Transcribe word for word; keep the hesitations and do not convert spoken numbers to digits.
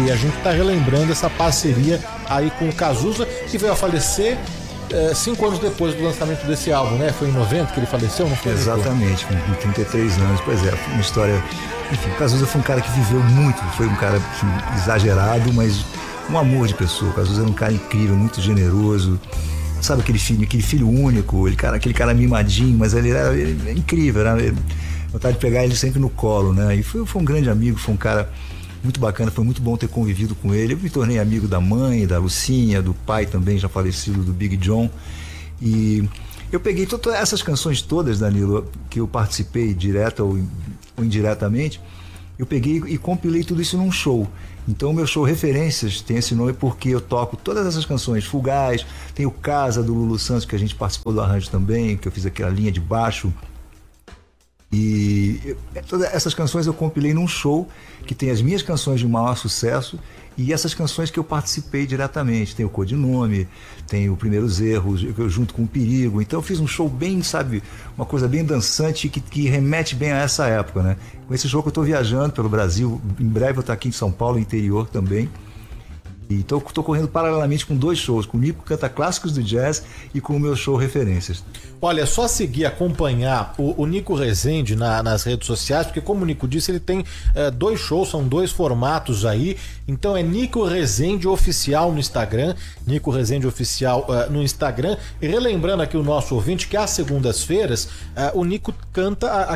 E a gente está relembrando essa parceria aí com o Cazuza, que veio a falecer é, cinco anos depois do lançamento desse álbum, né? Foi em noventa que ele faleceu, não foi? Exatamente, com trinta e três anos. Pois é, foi uma história... Enfim, o Cazuza foi um cara que viveu muito, foi um cara assim, exagerado, mas um amor de pessoa. O Cazuza era um cara incrível, muito generoso. Sabe aquele filho, aquele filho único, aquele cara, aquele cara mimadinho, mas ele era ele, incrível, era ele, vontade de pegar ele sempre no colo, né? E foi, foi um grande amigo, foi um cara muito bacana, foi muito bom ter convivido com ele. Eu me tornei amigo da mãe, da Lucinha, do pai também, já falecido, do Big John. E eu peguei todas essas canções todas, Danilo, que eu participei direta ou, ou indiretamente, eu peguei e compilei tudo isso num show. Então o meu show Referências tem esse nome porque eu toco todas essas canções, Fugaz, tem o Casa do Lulu Santos, que a gente participou do arranjo também, que eu fiz aquela linha de baixo. E todas essas canções eu compilei num show que tem as minhas canções de maior sucesso e essas canções que eu participei diretamente. Tem o Codinome, tem o Primeiros Erros, eu junto com o Perigo. Então eu fiz um show bem, sabe, uma coisa bem dançante que, que remete bem a essa época, né? Com esse show que eu estou viajando pelo Brasil, em breve eu vou estar aqui em São Paulo, interior também. Então estou correndo paralelamente com dois shows, com o Nico Canta Clássicos do Jazz e com o meu show Referências. Olha, só seguir, acompanhar o, o Nico Rezende na, nas redes sociais, porque como o Nico disse, ele tem é, dois shows, são dois formatos aí, então é Nico Rezende Oficial no Instagram, Nico Rezende Oficial uh, no Instagram, e relembrando aqui o nosso ouvinte que às segundas-feiras uh, o Nico canta a,